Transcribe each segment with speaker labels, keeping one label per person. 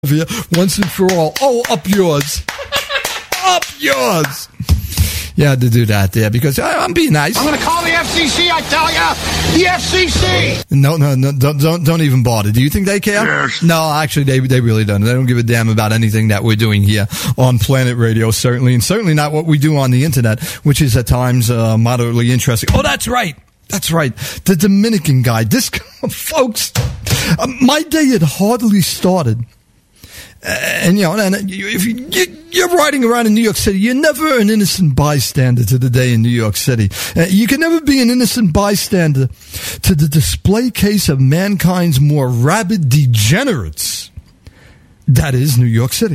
Speaker 1: here once and for all. Oh, up yours. Up yours. You had to do that there because I'm being nice.
Speaker 2: I'm going to call the FCC, I tell you. The FCC.
Speaker 1: No, don't even bother. Do you think they care?
Speaker 2: Yes.
Speaker 1: No, actually, they really don't. They don't give a damn about anything that we're doing here on Planet Radio, certainly, and certainly not what we do on the internet, which is at times moderately interesting. Oh, that's right. That's right. The Dominican guy. This, folks, my day had hardly started. And, you know, if you're riding around in New York City, you're never an innocent bystander to the day in New York City. You can never be an innocent bystander to the display case of mankind's more rabid degenerates. That is New York City.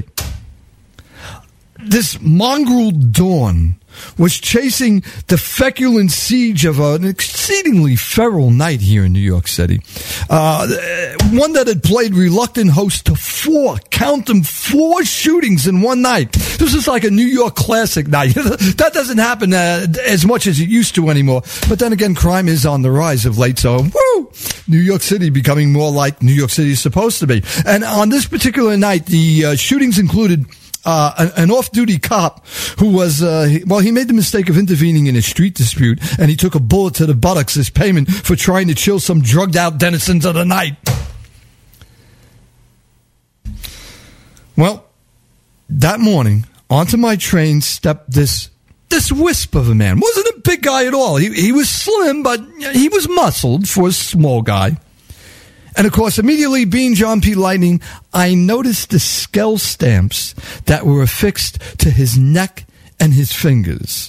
Speaker 1: This mongrel dawn was chasing the feculent siege of an exceedingly feral night here in New York City. One that had played reluctant host to four shootings in one night. This is like a New York classic night. That doesn't happen as much as it used to anymore. But then again, crime is on the rise of late, so woo! New York City becoming more like New York City is supposed to be. And on this particular night, the shootings included an off-duty cop who was, he made the mistake of intervening in a street dispute, and he took a bullet to the buttocks as payment for trying to chill some drugged-out denizens of the night. Well, that morning, onto my train stepped this wisp of a man. Wasn't a big guy at all. He was slim, but he was muscled for a small guy. And, of course, immediately being John P. Lightning, I noticed the skull stamps that were affixed to his neck and his fingers.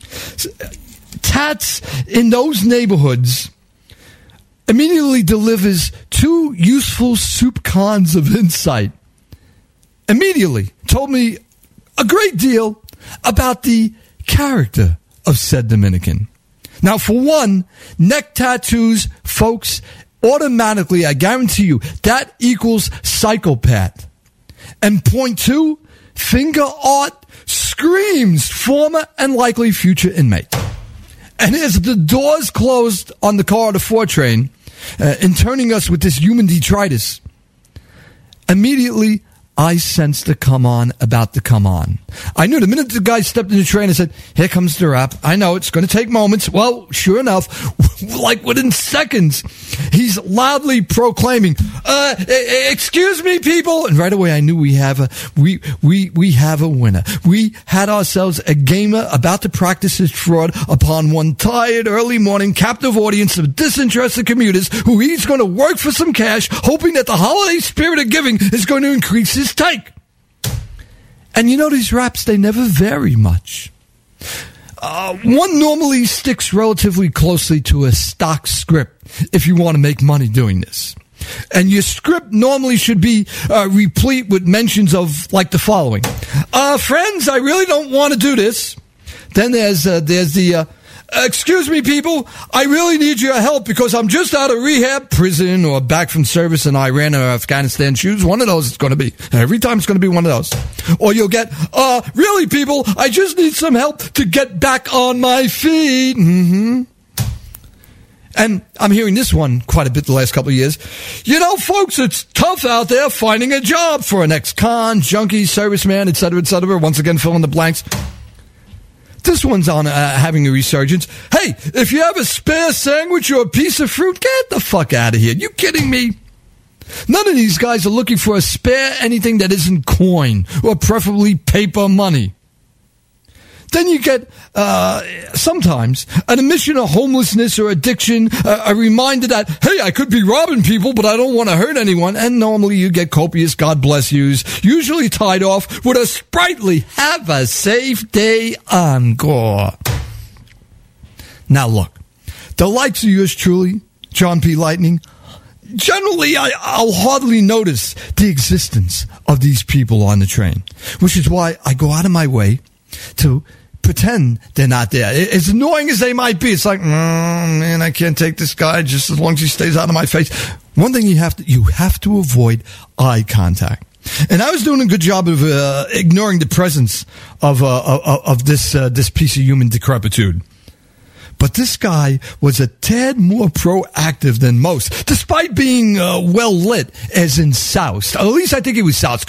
Speaker 1: Tats in those neighborhoods immediately delivers two useful soup cons of insight. Immediately told me a great deal about the character of said Dominican. Now, for one, neck tattoos, folks, automatically, I guarantee you, that equals psychopath. And point two, finger art screams former and likely future inmate. And as the doors closed on the car of the 4 train, interning us with this human detritus, immediately I sensed the come on about to come on. I knew the minute the guy stepped in the train and said, here comes the rap. I know it's going to take moments. Well, sure enough, like within seconds, he's loudly proclaiming, excuse me, people. And right away I knew we have a winner. We had ourselves a gamer about to practice his fraud upon one tired early morning captive audience of disinterested commuters who he's going to work for some cash, hoping that the holiday spirit of giving is going to increase his take. And you know, these raps, they never vary much. One normally sticks relatively closely to a stock script if you want to make money doing this. And your script normally should be replete with mentions of like the following. Friends, I really don't want to do this. Then there's the excuse me, people, I really need your help because I'm just out of rehab, prison, or back from service in Iran or Afghanistan. Choose one of those it's going to be. Every time it's going to be one of those. Or you'll get, really, people, I just need some help to get back on my feet. Mm-hmm. And I'm hearing this one quite a bit the last couple of years. You know, folks, it's tough out there finding a job for an ex-con, junkie, serviceman, et cetera, once again, fill in the blanks. This one's on having a resurgence. Hey, if you have a spare sandwich or a piece of fruit, get the fuck out of here. You kidding me? None of these guys are looking for a spare anything that isn't coin or preferably paper money. Then you get, sometimes, an admission of homelessness or addiction, a reminder that, hey, I could be robbing people, but I don't want to hurt anyone. And normally you get copious God bless yous, usually tied off with a sprightly, have a safe day encore. Now look, the likes of yours truly, John P. Lightning, generally I'll hardly notice the existence of these people on the train, which is why I go out of my way to pretend they're not there. As annoying as they might be, it's like, man, I can't take this guy just as long as he stays out of my face. One thing you have to avoid eye contact. And I was doing a good job of ignoring the presence of this piece of human decrepitude. But this guy was a tad more proactive than most, despite being well lit, as in soused. At least I think he was soused.